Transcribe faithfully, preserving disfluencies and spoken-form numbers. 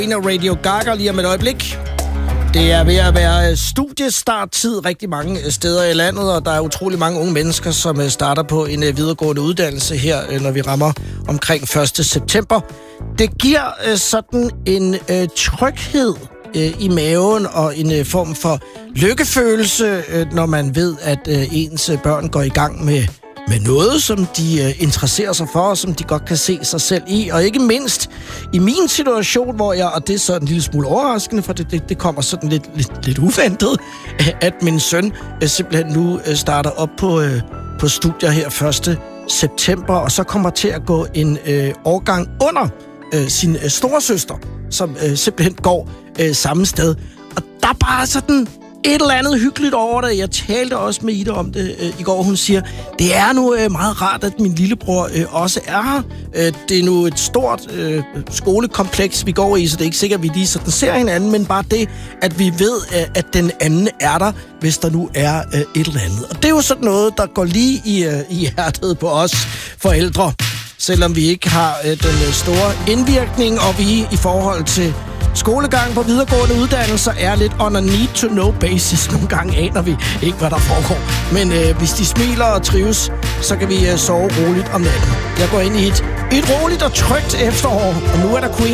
En af Radio Gaga lige om et øjeblik. Det er ved at være studiestarttid rigtig mange steder i landet, og der er utrolig mange unge mennesker, som starter på en videregående uddannelse her, når vi rammer omkring første september. Det giver sådan en øh, tryghed øh, i maven og en øh, form for lykkefølelse, øh, når man ved, at øh, ens børn går i gang med med noget, som de øh, interesserer sig for, og som de godt kan se sig selv i. Og ikke mindst i min situation, hvor jeg, og det er så en lille smule overraskende, for det, det, det kommer sådan lidt, lidt, lidt uventet, at min søn øh, simpelthen nu øh, starter op på, øh, på studier her første september, og så kommer til at gå en øh, årgang under øh, sin øh, storesøster, som øh, simpelthen går øh, samme sted. Og der er bare sådan et eller andet hyggeligt over det. Jeg talte også med Ida om det øh, i går. Hun siger, det er nu øh, meget rart, at min lillebror øh, også er her. Øh, det er nu et stort øh, skolekompleks, vi går i, så det er ikke sikkert, at vi lige sådan ser hinanden, men bare det, at vi ved, øh, at den anden er der, hvis der nu er øh, et eller andet. Og det er jo sådan noget, der går lige i, øh, i hjertet på os forældre, selvom vi ikke har øh, den øh, store indvirkning, og vi i forhold til skolegang på videregående uddannelser er lidt on a need-to-know basis. Nogle gange aner vi ikke, hvad der foregår. Men øh, hvis de smiler og trives, så kan vi øh, sove roligt om natten. Jeg går ind i et, et roligt og trygt efterår, og nu er der Queen.